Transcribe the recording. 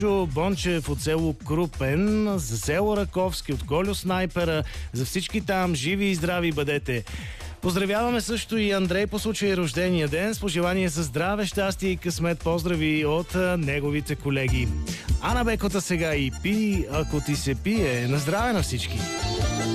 Бончев от село Крупен, за село Раковски от Колю Снайпера, за всички там, живи и здрави бъдете. Поздравяваме също и Андрей по случай рождения ден с пожелание за здраве, щастие и късмет. Поздрави от неговите колеги. Ана Бекота сега и пи, ако ти се пие. На здраве на всички!